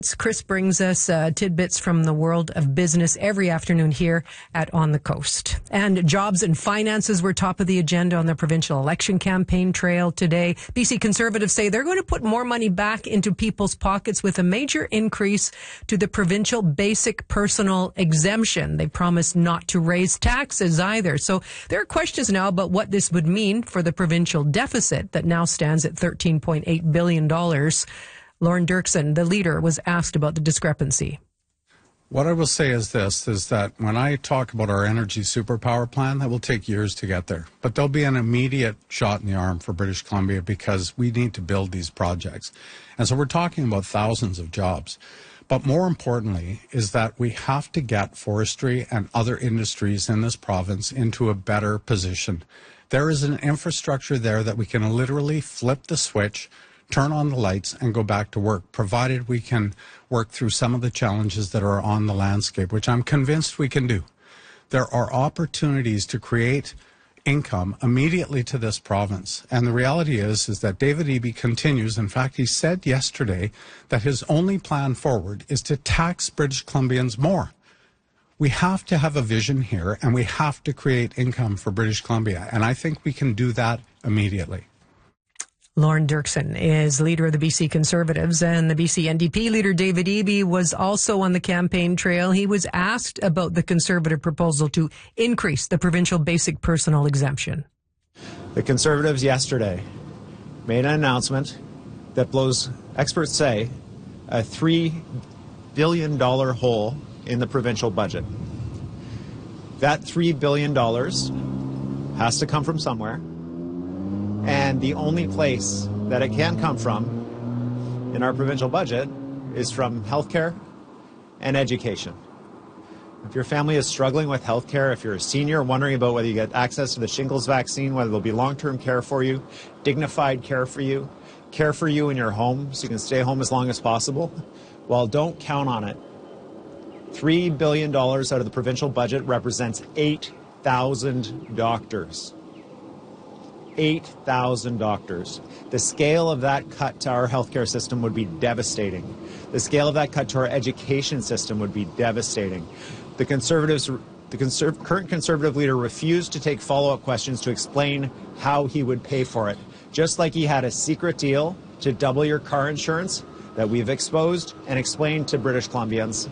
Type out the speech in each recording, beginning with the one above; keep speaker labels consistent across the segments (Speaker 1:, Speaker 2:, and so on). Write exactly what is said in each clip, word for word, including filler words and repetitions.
Speaker 1: Chris brings us uh, tidbits from the world of business every afternoon here at On the Coast. And jobs and finances were top of the agenda on the provincial election campaign trail today. B C Conservatives say they're going to put more money back into people's pockets with a major increase to the provincial basic personal exemption. They promised not to raise taxes either. So there are questions now about what this would mean for the provincial deficit that now stands at thirteen point eight billion dollars. Lorne Dirksen, the leader, was asked about the discrepancy.
Speaker 2: What I will say is this, is that when I talk about our energy superpower plan, that will take years to get there. But there'll be an immediate shot in the arm for British Columbia because we need to build these projects. And so we're talking about thousands of jobs. But more importantly is that we have to get forestry and other industries in this province into a better position. There is an infrastructure there that we can literally flip the switch, turn on the lights and go back to work, provided we can work through some of the challenges that are on the landscape, which I'm convinced we can do. There are opportunities to create income immediately to this province. And the reality is, is that David Eby continues. In fact, he said yesterday that his only plan forward is to tax British Columbians more. We have to have a vision here, and we have to create income for British Columbia. And I think we can do that immediately.
Speaker 1: Lorne Dirksen is leader of the B C Conservatives, and the B C N D P leader David Eby was also on the campaign trail. He was asked about the Conservative proposal to increase the provincial basic personal exemption.
Speaker 3: The Conservatives yesterday made an announcement that blows, experts say, a three billion dollars hole in the provincial budget. That three billion dollars has to come from somewhere. And the only place that it can come from in our provincial budget is from healthcare and education. If your family is struggling with healthcare, if you're a senior wondering about whether you get access to the shingles vaccine, whether there'll be long-term care for you, dignified care for you, care for you in your home so you can stay home as long as possible, well, don't count on it. three billion dollars out of the provincial budget represents eight thousand doctors. eight thousand doctors. The scale of that cut to our healthcare system would be devastating. The scale of that cut to our education system would be devastating. The Conservatives, the conserv- current Conservative leader refused to take follow-up questions to explain how he would pay for it. Just like he had a secret deal to double your car insurance that we've exposed and explained to British Columbians,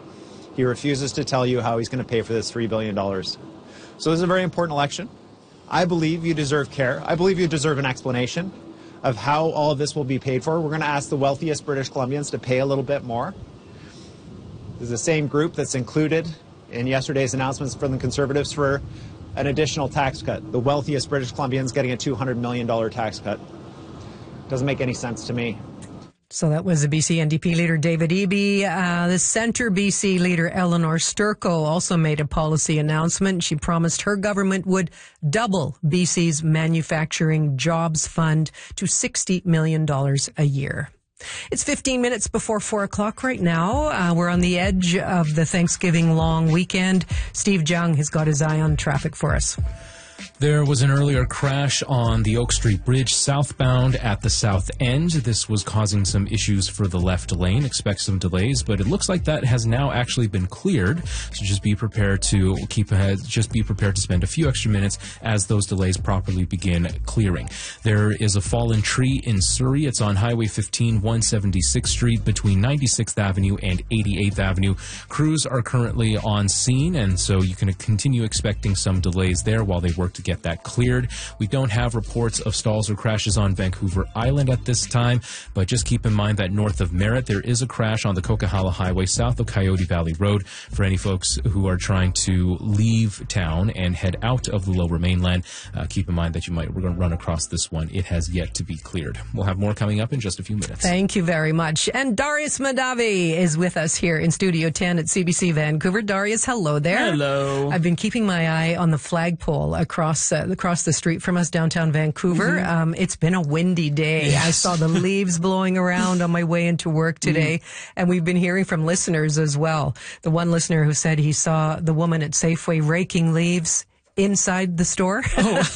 Speaker 3: he refuses to tell you how he's going to pay for this three billion dollars. So this is a very important election. I believe you deserve care. I believe you deserve an explanation of how all of this will be paid for. We're going to ask the wealthiest British Columbians to pay a little bit more. This is the same group that's included in yesterday's announcements from the Conservatives for an additional tax cut. The wealthiest British Columbians getting a two hundred million dollars tax cut. Doesn't make any sense to me.
Speaker 1: So that was the B C N D P leader David Eby. Uh, the Centre B C leader Eleanor Sturko also made a policy announcement. She promised her government would double B C's manufacturing jobs fund to sixty million dollars a year. It's fifteen minutes before four o'clock right now. Uh, we're on the edge of the Thanksgiving long weekend. Steve Jung has got his eye on traffic for us.
Speaker 4: There was an earlier crash on the Oak Street Bridge southbound at the south end. This was causing some issues for the left lane. Expect some delays, but it looks like that has now actually been cleared. So just be prepared to keep ahead. Just be prepared to spend a few extra minutes as those delays properly begin clearing. There is a fallen tree in Surrey. It's on Highway fifteen, one seventy-sixth Street between ninety-sixth Avenue and eighty-eighth Avenue. Crews are currently on scene, and so you can continue expecting some delays there while they work to get that cleared. We don't have reports of stalls or crashes on Vancouver Island at this time, but just keep in mind that north of Merritt, there is a crash on the Coquihalla Highway south of Coyote Valley Road. For any folks who are trying to leave town and head out of the lower mainland, uh, keep in mind that you might run across this one. It has yet to be cleared. We'll have more coming up in just a few minutes.
Speaker 1: Thank you very much. And Darius Madavi is with us here in Studio ten at C B C Vancouver. Darius, hello there.
Speaker 5: Hello.
Speaker 1: I've been keeping my eye on the flagpole across uh, across the street from us downtown Vancouver. Mm-hmm. Um, it's been a windy day. Yes. I saw the leaves blowing around on my way into work today. Mm-hmm. And we've been hearing from listeners as well. The one listener who said he saw the woman at Safeway raking leaves inside the store. Oh.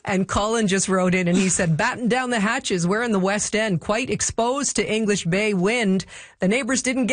Speaker 1: And Colin just wrote in and he said, batten down the hatches. We're in the West End, quite exposed to English Bay wind. The neighbors didn't get